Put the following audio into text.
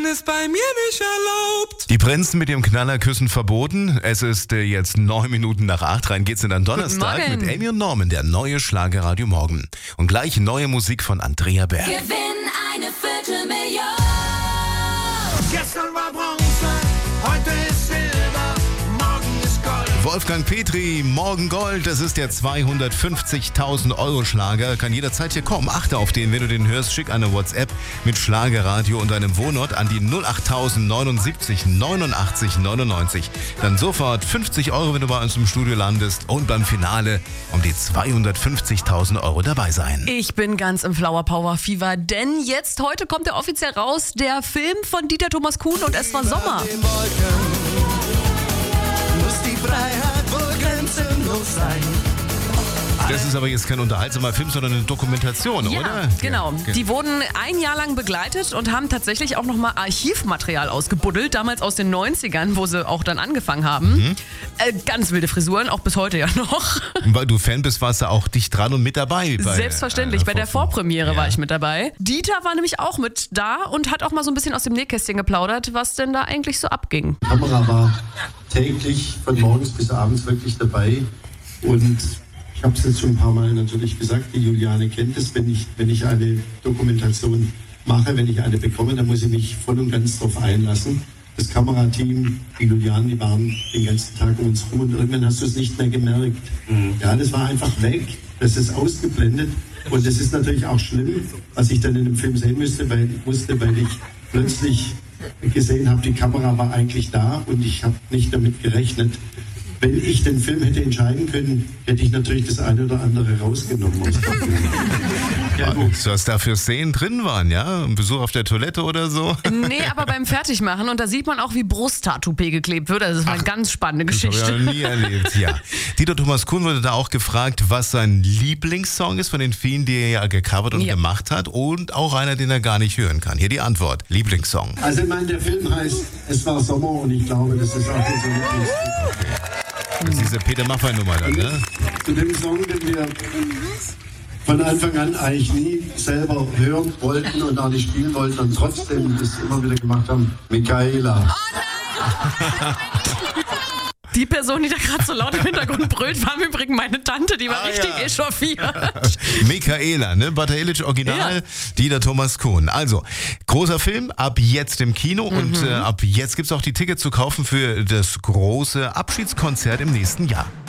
ist bei mir nicht erlaubt. Die Prinzen mit dem Knaller küssen verboten. Es ist jetzt 9 Minuten nach 8. Rein geht's in den Donnerstag Guten Morgen. mit Amy und Norman, der neue Schlagerradio Morgen. Und gleich neue Musik von Andrea Berg. Gewinn eine Viertelmillion. Gestern war Bronze, heute ist Silber, morgen ist Gold. Wolfgang Petri, morgen Gold, das ist der 250.000 Euro Schlager. Kann jederzeit hier kommen. Achte auf den, wenn du den hörst, schick eine WhatsApp mit Schlagerradio und deinem Wohnort an die 08079 89 99. Dann sofort 50 Euro, wenn du bei uns im Studio landest und beim Finale um die 250.000 Euro dabei sein. Ich bin ganz im Flower Power Fever, denn heute kommt er offiziell raus, der Film von Dieter Thomas Kuhn und es war Sommer. Den Wolken muss die Freiheit wohl grenzenlos sein. Das ist aber jetzt kein unterhaltsamer Film, sondern eine Dokumentation, Ja, oder? genau. Ja. Die wurden ein Jahr lang begleitet und haben tatsächlich auch nochmal Archivmaterial ausgebuddelt, damals aus den 90ern, wo sie auch dann angefangen haben. Ganz wilde Frisuren, auch bis heute ja noch. Weil du Fan bist, warst du auch dicht dran und mit dabei. Selbstverständlich, bei der Vorpremiere Ja. war ich mit dabei. Dieter war nämlich auch mit da und hat auch mal so ein bisschen aus dem Nähkästchen geplaudert, was denn da eigentlich so abging. Die Kamera war täglich von morgens bis abends wirklich dabei und ich habe es jetzt schon ein paar Mal natürlich gesagt, die Juliane kennt es, wenn ich eine Dokumentation mache, wenn ich eine bekomme, dann muss ich mich voll und ganz drauf einlassen. Das Kamerateam, die Juliane, die waren den ganzen Tag um uns rum und irgendwann hast du es nicht mehr gemerkt. Ja, das war einfach weg, das ist ausgeblendet und es ist natürlich auch schlimm, was ich dann in dem Film sehen musste, weil ich plötzlich gesehen habe, die Kamera war eigentlich da und ich habe nicht damit gerechnet. Wenn ich den Film hätte entscheiden können, hätte ich natürlich das eine oder andere rausgenommen. Ja, gut. Was da für Szenen drin waren, ja? Ein Besuch auf der Toilette oder so? Nee, aber beim Fertigmachen und da sieht man auch, wie Brusttattoo geklebt wird. Das ist eine ganz spannende Das habe ich Geschichte. noch nie erlebt, ja. Dieter Thomas Kuhn wurde da auch gefragt, was sein Lieblingssong ist von den vielen, die er ja gecovert und Ja. gemacht hat und auch einer, den er gar nicht hören kann. Hier die Antwort. Lieblingssong. Also ich meine, der Film heißt Es war Sommer und ich glaube, das ist auch unser Lieblings. Das ist diese Peter Maffay-Nummer dann, ne? Zu dem Song, den wir von Anfang an eigentlich nie selber hören wollten und auch nicht spielen wollten und trotzdem das immer wieder gemacht haben, Michaela. Die Person, die da gerade so laut im Hintergrund brüllt, war im Übrigen meine Tante, die war richtig ja. echauffiert. Michaela, ne? Bata Illich Original, Ja. Dieter Thomas Kuhn. Also, großer Film, ab jetzt im Kino und ab jetzt gibt's auch die Tickets zu kaufen für das große Abschiedskonzert im nächsten Jahr.